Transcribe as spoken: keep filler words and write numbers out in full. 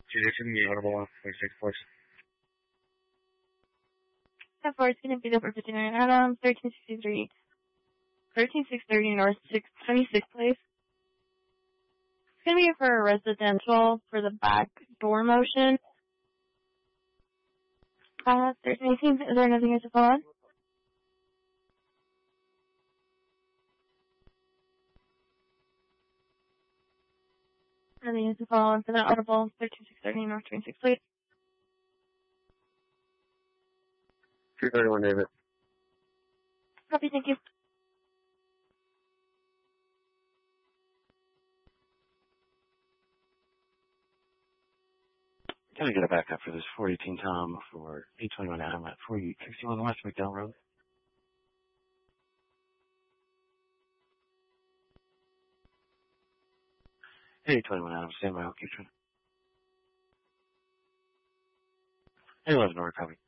Jason, the audible on twenty-six, please. That four is going to be the for fifty-nine Adams, thirteen sixty-three, thirteen six thirty North six twenty-six place. It's going to be for a residential for the back door motion. Uh, if there's anything, is there anything else to follow on? Anything else to follow on for that audible, thirteen six thirty North twenty-six place? two thirty-one, David. Copy, thank you. Can I get a backup for this four eighteen Tom for eight twenty-one Adam at four sixty-one West McDowell Road? eight twenty-one Adam, stand by, I'll keep trying. eight eleven North, copy.